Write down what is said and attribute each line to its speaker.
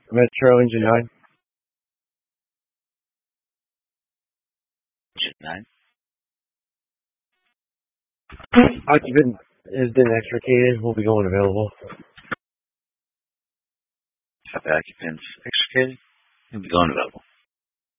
Speaker 1: Metro Engine 9.
Speaker 2: Nine.
Speaker 1: Occupant has been extricated. Will be going available.
Speaker 2: Have occupants extricated. He'll be going available.